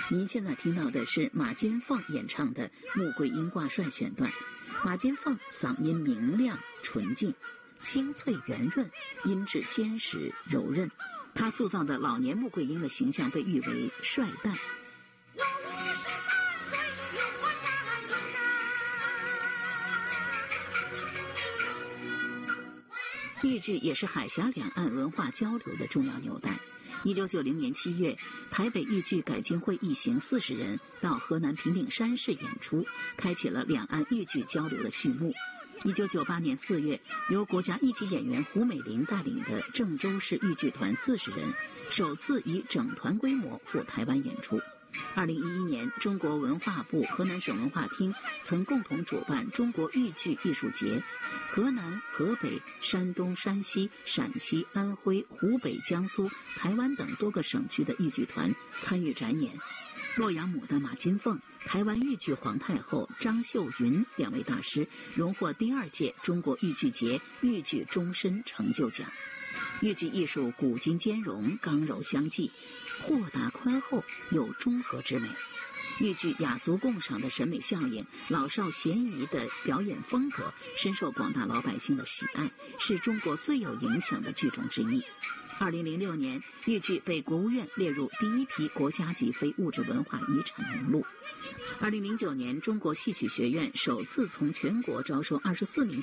您现在听到的是马金凤演唱的《穆桂英挂帅》选段。马金凤嗓音明亮纯净，清脆圆润，音质坚实柔韧。她塑造的老年穆桂英的形象被誉为帅旦。豫剧也是海峡两岸文化交流的重要纽带。1990年7月，台北豫剧改进会一行40人到河南平顶山市演出，开启了两岸豫剧交流的序幕。1998年4月，由国家一级演员胡美玲带领的郑州市豫剧团40人首次以整团规模赴台湾演出。2011年，中国文化部、河南省文化厅曾共同主办中国豫剧艺术节，河南、河北、山东、山西、陕西、安徽、湖北、江苏、台湾等多个省区的豫剧团参与展演。洛阳牡丹马金凤、台湾豫剧皇太后张秀云两位大师荣获第2届中国豫剧节豫剧终身成就奖。豫剧艺术古今兼容，刚柔相济，豁达宽厚，有中和之美。豫剧雅俗共赏的审美效应，老少咸宜的表演风格，深受广大老百姓的喜爱，是中国最有影响的剧种之一。2006年，豫剧被国务院列入第1批国家级非物质文化遗产名录。2009年，中国戏曲学院首次从全国招收24名